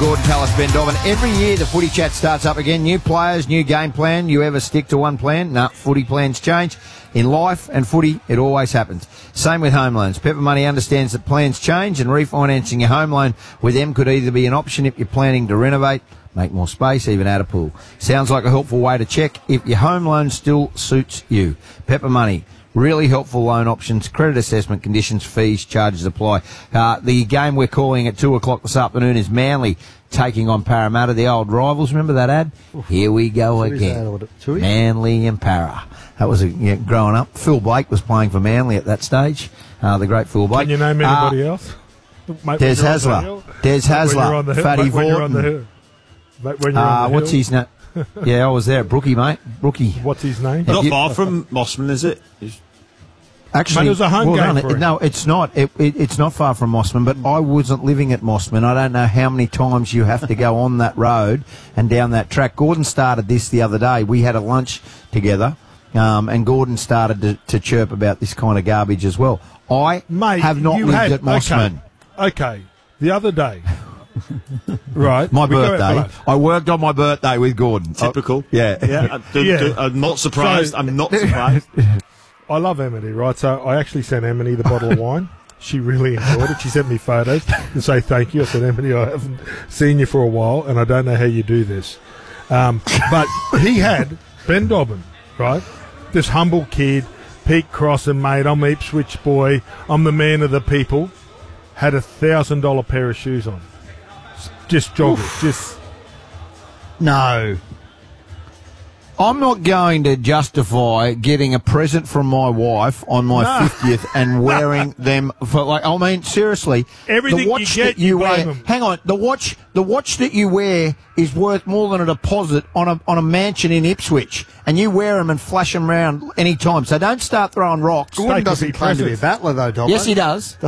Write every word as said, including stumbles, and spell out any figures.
Gordon Tallis, Ben Dobbin. Every year the footy chat starts up again. New players, new game plan. You ever stick to one plan? No, footy plans change. In life and footy, it always happens. Same with home loans. Pepper Money understands that plans change, and refinancing your home loan with them could either be an option if you're planning to renovate, make more space, even add a pool. Sounds like a helpful way to check if your home loan still suits you. Pepper Money. Really helpful loan options, credit assessment, conditions, fees, charges apply. Uh, the game we're calling at two o'clock this afternoon is Manly taking on Parramatta, the old rivals. Remember that ad? Oof. Here we go again. Manly and Para. That was a, yeah, growing up. Phil Blake was playing for Manly at that stage. Uh, the great Phil Blake. Can you name anybody uh, else? Mate, Des Hasler. Des Hasler. Fatty Vorton. Uh, what's his name? Yeah, I was there at Brookie, mate. Brookie. What's his name? Not far from Mossman, is it? Actually, mate, it was a home well, game no, for him. no, it's not. It, it, it's not far from Mossman, but I wasn't living at Mossman. I don't know how many times you have to go on that road and down that track. Gordon started this the other day. We had a lunch together, um, and Gordon started to, to chirp about this kind of garbage as well. I mate, have not lived had, at Mossman. Okay, okay. The other day... Right, my birthday. I worked on my birthday with Gordon. Typical. Oh, yeah, yeah. I, do, yeah. Do, I'm not surprised. So, I'm not surprised. I love Emily, right? So I actually sent Emily the bottle of wine. She really enjoyed it. She sent me photos to say thank you. I said, Emily, I haven't seen you for a while, and I don't know how you do this. Um, but he had Ben Dobbin, right? This humble kid, Pete Crossan, mate. I'm Ipswich boy. I'm the man of the people. Had a thousand dollar pair of shoes on. Just joggers, just... No. I'm not going to justify getting a present from my wife on my No. fiftieth and wearing them for, like, I mean, seriously. Everything the watch you get, that you you wear, blame 'em. hang on, the watch, the watch that you wear is worth more than a deposit on a, on a mansion in Ipswich, and you wear them and flash them around any time, so don't start throwing rocks. Gordon Take a doesn't big claim to be a present. battler, though, Dom. Yes, he does.